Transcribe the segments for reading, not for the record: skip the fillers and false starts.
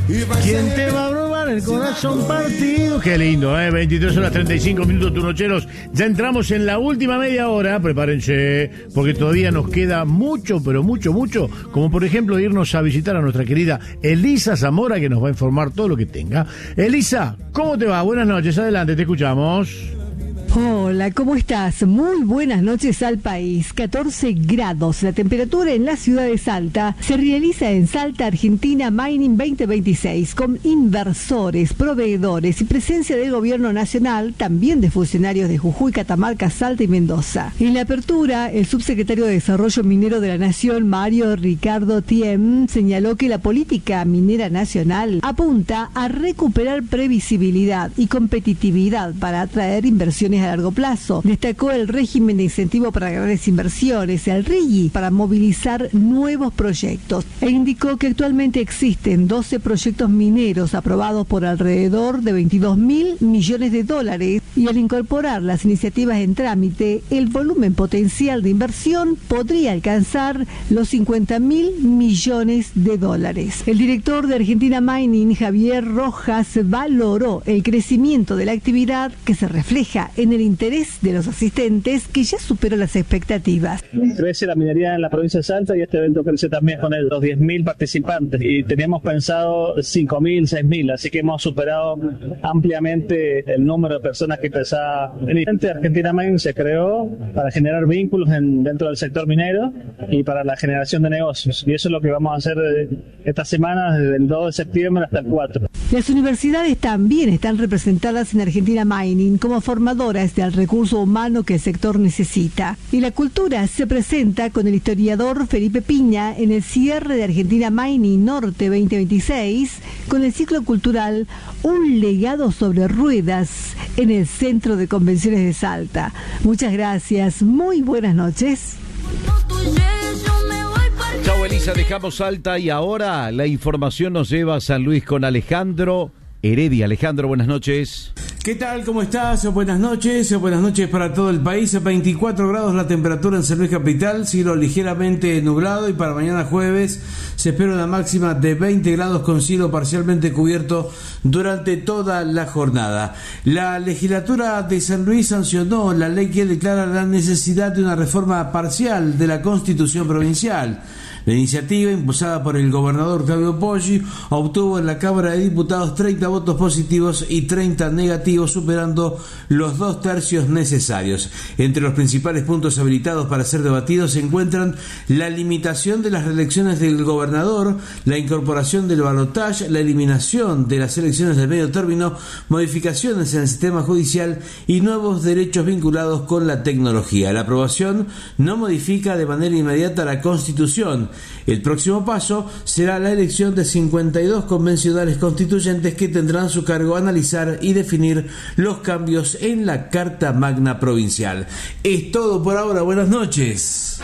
¿Quién te va a robar el corazón partido? Qué lindo, 23 horas 35 minutos, turnocheros. Ya entramos en la última media hora. Prepárense, porque todavía nos queda mucho, pero mucho, como por ejemplo irnos a visitar a nuestra querida Elisa Zamora, que nos va a informar todo lo que tenga. Elisa, ¿cómo te va? Buenas noches, adelante, te escuchamos. Hola, ¿cómo estás? Muy buenas noches al país. 14 grados la temperatura en la ciudad de Salta. Se realiza en Salta, Argentina, Mining 2026, con inversores, proveedores y presencia del gobierno nacional, también de funcionarios de Jujuy, Catamarca, Salta y Mendoza. En la apertura, el subsecretario de Desarrollo Minero de la Nación, Mario Ricardo Thiem, señaló que la política minera nacional apunta a recuperar previsibilidad y competitividad para atraer inversiones a largo plazo. Destacó el régimen de incentivo para grandes inversiones, el RIGI, para movilizar nuevos proyectos, e indicó que actualmente existen 12 proyectos mineros aprobados por alrededor de 22.000 millones de dólares, y al incorporar las iniciativas en trámite, el volumen potencial de inversión podría alcanzar los 50.000 millones de dólares. El director de Argentina Mining, Javier Rojas, valoró el crecimiento de la actividad que se refleja en el interés de los asistentes, que ya superó las expectativas. Crece la minería en la provincia de Salta y este evento crece también con los 10.000 participantes, y teníamos pensado 5.000, 6.000, así que hemos superado ampliamente el número de personas que pensaba venir. Argentina Mining se creó para generar vínculos dentro del sector minero y para la generación de negocios, y eso es lo que vamos a hacer esta semana, desde el 2 de septiembre hasta el 4. Las universidades también están representadas en Argentina Mining como formadoras del recurso humano que el sector necesita. Y la cultura se presenta con el historiador Felipe Piña en el cierre de Argentina Mining Norte 2026, con el ciclo cultural Un legado sobre ruedas en el Centro de Convenciones de Salta. Muchas gracias, muy buenas noches. Chau Elisa, dejamos Salta y ahora la información nos lleva a San Luis con Alejandro Heredia. Alejandro, buenas noches. ¿Qué tal? ¿Cómo estás? Buenas noches para todo el país. 24 grados la temperatura en San Luis Capital, cielo ligeramente nublado, y para mañana jueves se espera una máxima de 20 grados con cielo parcialmente cubierto durante toda la jornada. La legislatura de San Luis sancionó la ley que declara la necesidad de una reforma parcial de la Constitución provincial. La iniciativa, impulsada por el gobernador Claudio Poggi, obtuvo en la Cámara de Diputados 30 votos positivos y 30 negativos, superando los 2/3 necesarios. Entre los principales puntos habilitados para ser debatidos se encuentran la limitación de las reelecciones del gobernador, la incorporación del balotaje, la eliminación de las elecciones de medio término, modificaciones en el sistema judicial y nuevos derechos vinculados con la tecnología. La aprobación no modifica de manera inmediata la Constitución. El próximo paso será la elección de 52 convencionales constituyentes que tendrán a su cargo analizar y definir los cambios en la Carta Magna Provincial. Es todo por ahora, buenas noches.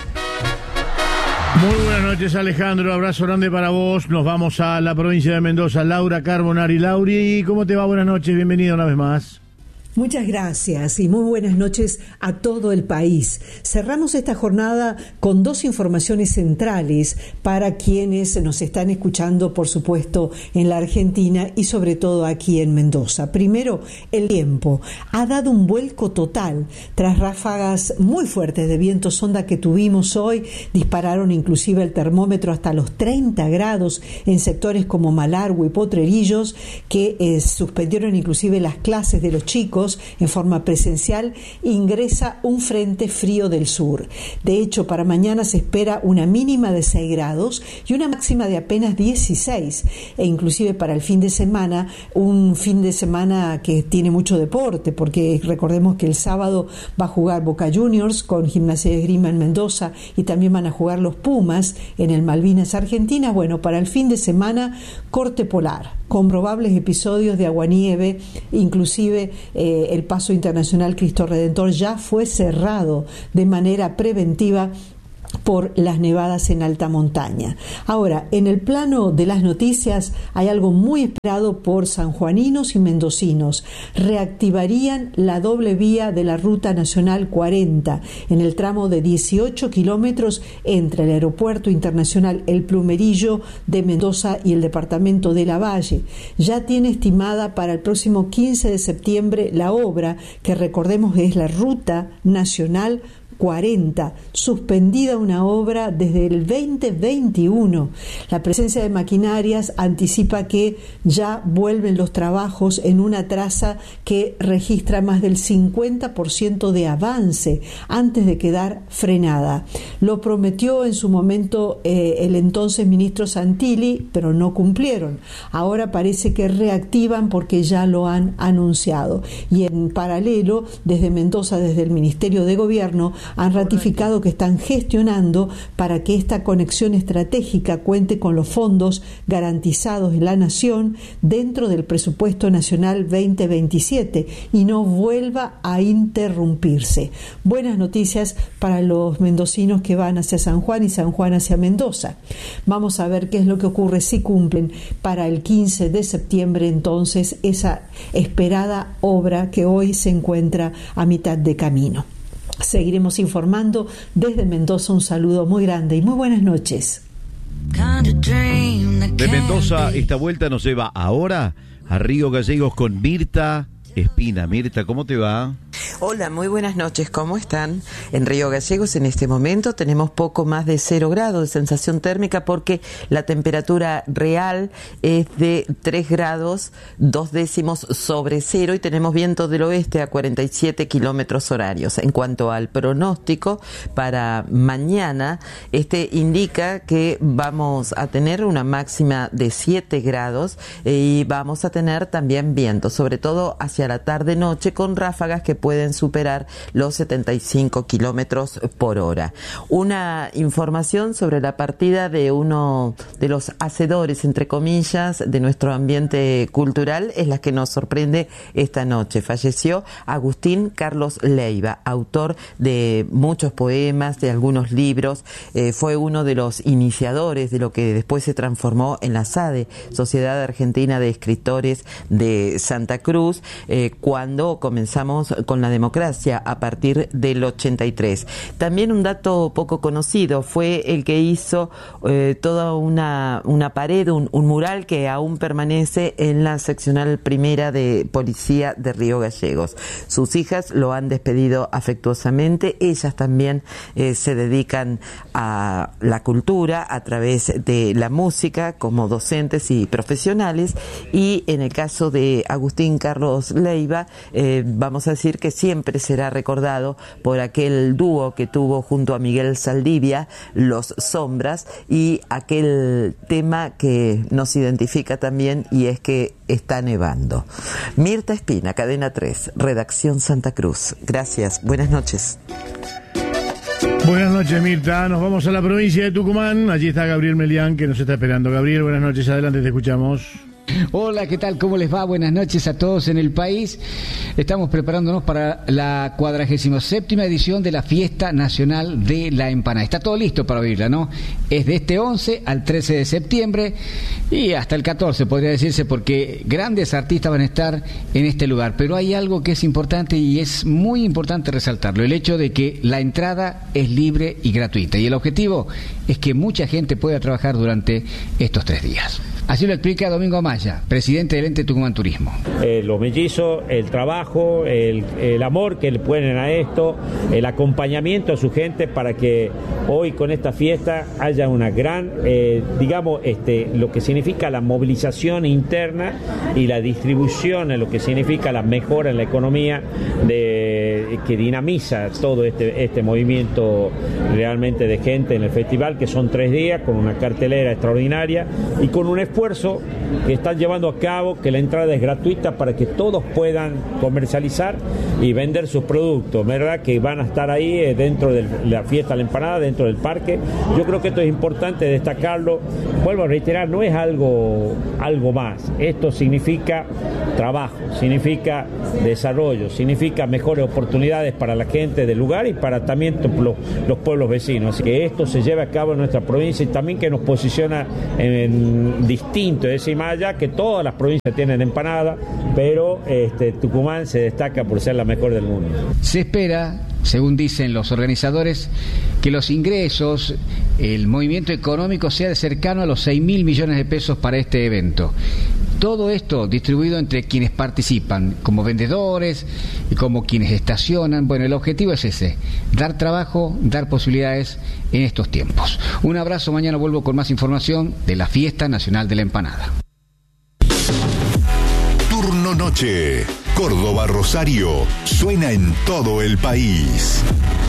Muy buenas noches, Alejandro, abrazo grande para vos. Nos vamos a la provincia de Mendoza. Laura Carbonari. Lauri, ¿cómo te va? Buenas noches, bienvenida una vez más. Muchas gracias y muy buenas noches a todo el país. Cerramos esta jornada con dos informaciones centrales para quienes nos están escuchando, por supuesto, en la Argentina y sobre todo aquí en Mendoza. Primero, el tiempo ha dado un vuelco total tras ráfagas muy fuertes de viento sonda que tuvimos hoy. Dispararon inclusive el termómetro hasta los 30 grados en sectores como Malargüe y Potrerillos, que suspendieron inclusive las clases de los chicos en forma presencial. Ingresa un frente frío del sur. De hecho, para mañana se espera una mínima de 6 grados y una máxima de apenas 16, e inclusive para el fin de semana, un fin de semana que tiene mucho deporte, porque recordemos que el sábado va a jugar Boca Juniors con Gimnasia de Esgrima en Mendoza, y también van a jugar los Pumas en el Malvinas Argentina. Bueno, para el fin de semana, corte polar, con probables episodios de aguanieve, inclusive el paso internacional Cristo Redentor ya fue cerrado de manera preventiva por las nevadas en alta montaña. Ahora, en el plano de las noticias hay algo muy esperado por sanjuaninos y mendocinos. Reactivarían la doble vía de la Ruta Nacional 40 en el tramo de 18 kilómetros entre el Aeropuerto Internacional El Plumerillo de Mendoza y el departamento de Lavalle. Ya tiene estimada para el próximo 15 de septiembre la obra, que recordemos es la Ruta Nacional 40, suspendida una obra desde el 2021. La presencia de maquinarias anticipa que ya vuelven los trabajos en una traza que registra más del 50% de avance antes de quedar frenada. Lo prometió en su momento el entonces ministro Santilli, pero no cumplieron. Ahora parece que reactivan porque ya lo han anunciado. Y en paralelo, desde Mendoza, desde el Ministerio de Gobierno, han ratificado que están gestionando para que esta conexión estratégica cuente con los fondos garantizados en la Nación dentro del presupuesto nacional 2027 y no vuelva a interrumpirse. Buenas noticias para los mendocinos que van hacia San Juan y San Juan hacia Mendoza. Vamos a ver qué es lo que ocurre si cumplen para el 15 de septiembre entonces esa esperada obra que hoy se encuentra a mitad de camino. Seguiremos informando desde Mendoza. Un saludo muy grande y muy buenas noches. De Mendoza, esta vuelta nos lleva ahora a Río Gallegos con Mirta Espina. Mirta, ¿cómo te va? Hola, muy buenas noches, ¿cómo están? En Río Gallegos en este momento tenemos poco más de 0 grados de sensación térmica porque la temperatura real es de 3 grados 2 décimos sobre cero y tenemos viento del oeste a 47 kilómetros horarios. En cuanto al pronóstico para mañana, este indica que vamos a tener una máxima de 7 grados y vamos a tener también viento, sobre todo hacia la tarde-noche con ráfagas que pueden superar los 75 kilómetros por hora. Una información sobre la partida de uno de los hacedores, entre comillas, de nuestro ambiente cultural es la que nos sorprende esta noche. Falleció Agustín Carlos Leiva, autor de muchos poemas, de algunos libros. Fue uno de los iniciadores de lo que después se transformó en la SADE, Sociedad Argentina de Escritores de Santa Cruz, cuando comenzamos con la democracia a partir del 83. También un dato poco conocido fue el que hizo toda una pared, un mural que aún permanece en la seccional primera de policía de Río Gallegos. Sus hijas lo han despedido afectuosamente. Ellas también se dedican a la cultura a través de la música como docentes y profesionales, y en el caso de Agustín Carlos Leiva, vamos a decir que siempre será recordado por aquel dúo que tuvo junto a Miguel Saldivia, Los Sombras, y aquel tema que nos identifica también, y es que está nevando. Mirta Espina, Cadena 3, Redacción Santa Cruz. Gracias, buenas noches. Buenas noches, Mirta. Nos vamos a la provincia de Tucumán. Allí está Gabriel Melián, que nos está esperando. Gabriel, buenas noches. Adelante, te escuchamos. Hola, ¿qué tal? ¿Cómo les va? Buenas noches a todos en el país. Estamos preparándonos para la 47ª edición de la Fiesta Nacional de la Empanada. Está todo listo para vivirla, ¿no? Es de este 11 al 13 de septiembre y hasta el 14, podría decirse, porque grandes artistas van a estar en este lugar. Pero hay algo que es importante y es muy importante resaltarlo: el hecho de que la entrada es libre y gratuita. Y el objetivo es que mucha gente pueda trabajar durante estos 3 días. Así lo explica Domingo Amaya, presidente del ente Tucumán Turismo. Los mellizos, el trabajo, el amor que le ponen a esto, el acompañamiento a su gente para que hoy con esta fiesta haya una gran, lo que significa la movilización interna y la distribución en lo que significa la mejora en la economía que dinamiza todo este movimiento realmente de gente en el festival, que son 3 días con una cartelera extraordinaria y con un esfuerzo esfuerzo que están llevando a cabo, que la entrada es gratuita para que todos puedan comercializar y vender sus productos, ¿verdad? Que van a estar ahí dentro de la fiesta de la empanada, dentro del parque. Yo creo que esto es importante destacarlo. Vuelvo a reiterar, no es algo más. Esto significa trabajo, significa desarrollo, significa mejores oportunidades para la gente del lugar y para también los pueblos vecinos. Así que esto se lleve a cabo en nuestra provincia y también que nos posiciona en distinto, es decir, más allá que todas las provincias tienen empanada, pero Tucumán se destaca por ser la mejor del mundo. Se espera, según dicen los organizadores, que los ingresos, el movimiento económico sea de cercano a los 6.000 millones de pesos para este evento. Todo esto distribuido entre quienes participan, como vendedores y como quienes estacionan. Bueno, el objetivo es ese, dar trabajo, dar posibilidades en estos tiempos. Un abrazo, mañana vuelvo con más información de la Fiesta Nacional de la Empanada. Turno Noche, Córdoba Rosario, suena en todo el país.